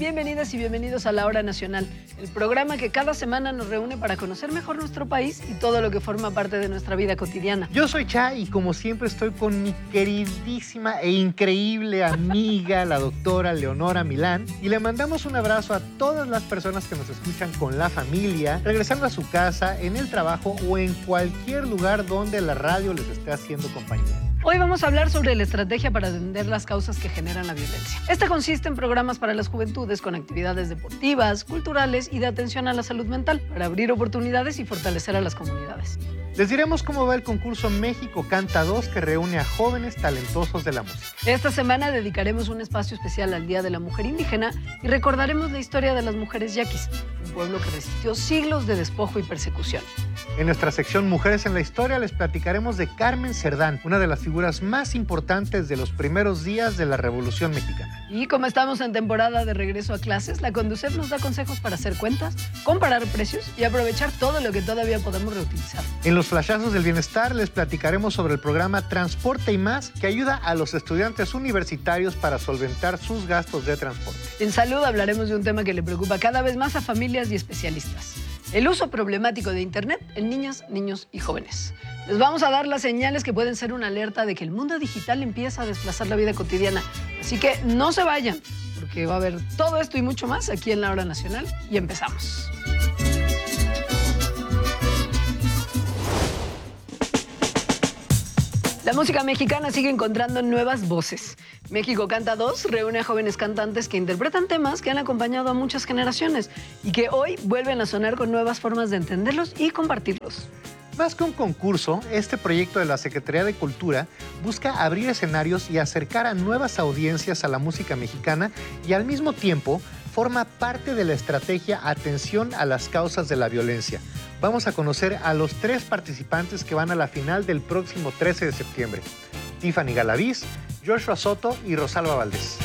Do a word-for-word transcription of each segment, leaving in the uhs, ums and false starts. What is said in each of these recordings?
Bienvenidas y bienvenidos a La Hora Nacional, el programa que cada semana nos reúne para conocer mejor nuestro país y todo lo que forma parte de nuestra vida cotidiana. Yo soy Cha y como siempre estoy con mi queridísima e increíble amiga, la doctora Leonora Milán, y le mandamos un abrazo a todas las personas que nos escuchan con la familia, regresando a su casa, en el trabajo o en cualquier lugar donde la radio les esté haciendo compañía. Hoy vamos a hablar sobre la estrategia para atender las causas que generan la violencia. Esta consiste en programas para las juventudes con actividades deportivas, culturales y de atención a la salud mental, para abrir oportunidades y fortalecer a las comunidades. Les diremos cómo va el concurso México Canta dos, que reúne a jóvenes talentosos de la música. Esta semana dedicaremos un espacio especial al Día de la Mujer Indígena y recordaremos la historia de las mujeres yaquis, un pueblo que resistió siglos de despojo y persecución. En nuestra sección Mujeres en la Historia les platicaremos de Carmen Cerdán, una de las figuras más importantes de los primeros días de la Revolución Mexicana. Y como estamos en temporada de regreso a clases, la Conducef nos da consejos para hacer cuentas, comparar precios y aprovechar todo lo que todavía podemos reutilizar. En los flashazos del bienestar les platicaremos sobre el programa Transporte y Más, que ayuda a los estudiantes universitarios para solventar sus gastos de transporte. En salud hablaremos de un tema que le preocupa cada vez más a familias y especialistas: el uso problemático de Internet en niñas, niños y jóvenes. Les vamos a dar las señales que pueden ser una alerta de que el mundo digital empieza a desplazar la vida cotidiana. Así que no se vayan, porque va a haber todo esto y mucho más aquí en La Hora Nacional, y empezamos. La música mexicana sigue encontrando nuevas voces. México Canta dos reúne a jóvenes cantantes que interpretan temas que han acompañado a muchas generaciones y que hoy vuelven a sonar con nuevas formas de entenderlos y compartirlos. Más que un concurso, este proyecto de la Secretaría de Cultura busca abrir escenarios y acercar a nuevas audiencias a la música mexicana, y al mismo tiempo forma parte de la estrategia Atención a las Causas de la Violencia. Vamos a conocer a los tres participantes que van a la final del próximo trece de septiembre: Tiffany Galaviz, Joshua Soto y Rosalba Valdés.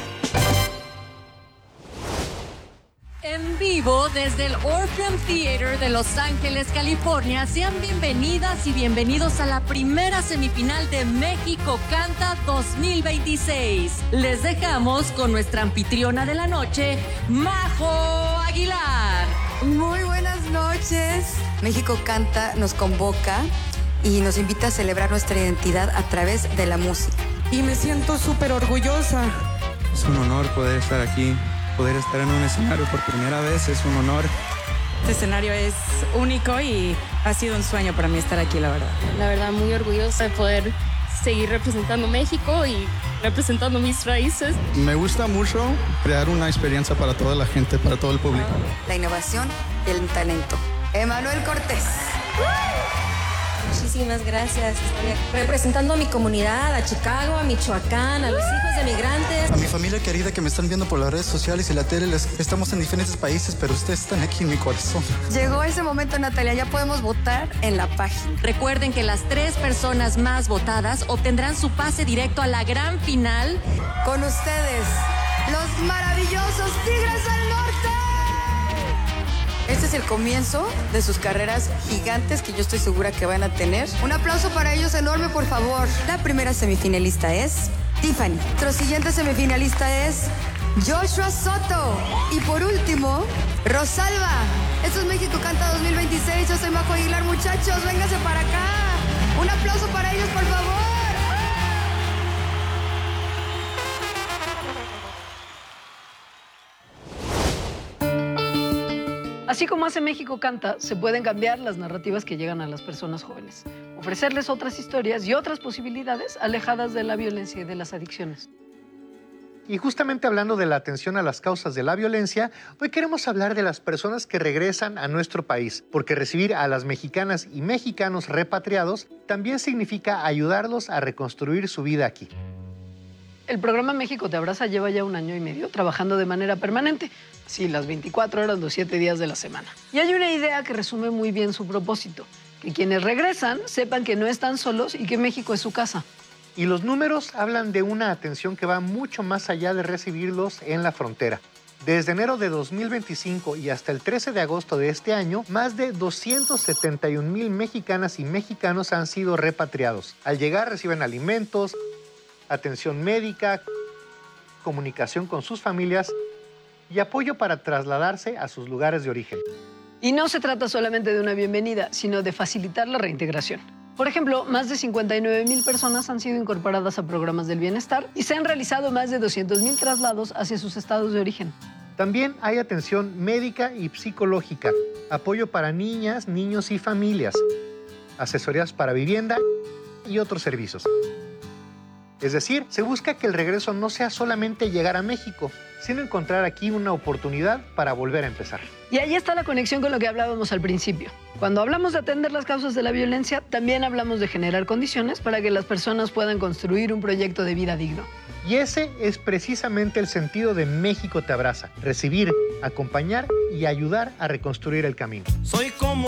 En vivo desde el Orpheum Theater de Los Ángeles, California, sean bienvenidas y bienvenidos a la primera semifinal de México Canta dos mil veintiséis. Les dejamos con nuestra anfitriona de la noche, Majo Aguilar. Muy buenas noches. México Canta nos convoca y nos invita a celebrar nuestra identidad a través de la música. Y me siento súper orgullosa. Es un honor poder estar aquí. Poder estar en un escenario por primera vez es un honor. Este escenario es único y ha sido un sueño para mí estar aquí, la verdad. La verdad, muy orgullosa de poder seguir representando México y representando mis raíces. Me gusta mucho crear una experiencia para toda la gente, para todo el público. La innovación y el talento. Emanuel Cortés. Muchísimas gracias. Estoy representando a mi comunidad, a Chicago, a Michoacán, a los hijos de migrantes. A mi familia querida que me están viendo por las redes sociales y la tele. Les, estamos en diferentes países, pero ustedes están aquí en mi corazón. Llegó ese momento, Natalia. Ya podemos votar en la página. Recuerden que las tres personas más votadas obtendrán su pase directo a la gran final. Con ustedes, los maravillosos Tigres del Norte. Este es el comienzo de sus carreras gigantes que yo estoy segura que van a tener. Un aplauso para ellos enorme, por favor. La primera semifinalista es Tiffany. Nuestro siguiente semifinalista es Joshua Soto. Y por último, Rosalba. Esto es México Canta dos mil veintiséis. Yo soy Majo Aguilar, muchachos. Vénganse para acá. Un aplauso para ellos, por favor. Así como hace México Canta, se pueden cambiar las narrativas que llegan a las personas jóvenes, ofrecerles otras historias y otras posibilidades alejadas de la violencia y de las adicciones. Y justamente hablando de la atención a las causas de la violencia, hoy queremos hablar de las personas que regresan a nuestro país, porque recibir a las mexicanas y mexicanos repatriados también significa ayudarlos a reconstruir su vida aquí. El programa México Te Abraza lleva ya un año y medio trabajando de manera permanente, sí, las veinticuatro horas, los siete días de la semana. Y hay una idea que resume muy bien su propósito: que quienes regresan sepan que no están solos y que México es su casa. Y los números hablan de una atención que va mucho más allá de recibirlos en la frontera. Desde enero de dos mil veinticinco y hasta el trece de agosto de este año, más de doscientos setenta y un mil mexicanas y mexicanos han sido repatriados. Al llegar reciben alimentos, atención médica, comunicación con sus familias y apoyo para trasladarse a sus lugares de origen. Y no se trata solamente de una bienvenida, sino de facilitar la reintegración. Por ejemplo, más de cincuenta y nueve mil personas han sido incorporadas a programas del bienestar y se han realizado más de doscientos mil traslados hacia sus estados de origen. También hay atención médica y psicológica, apoyo para niñas, niños y familias, asesorías para vivienda y otros servicios. Es decir, se busca que el regreso no sea solamente llegar a México, sino encontrar aquí una oportunidad para volver a empezar. Y ahí está la conexión con lo que hablábamos al principio. Cuando hablamos de atender las causas de la violencia, también hablamos de generar condiciones para que las personas puedan construir un proyecto de vida digno. Y ese es precisamente el sentido de México Te Abraza: recibir, acompañar y ayudar a reconstruir el camino. Soy como